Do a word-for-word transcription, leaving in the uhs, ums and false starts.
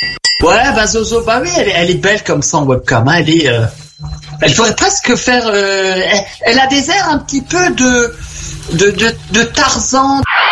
Ouais, bah Zozo, bah oui, elle, est- elle est belle comme ça en webcam. Hein, elle est, euh, elle pourrait presque faire. Euh, elle, elle a des airs un petit peu de de de, de Tarzan.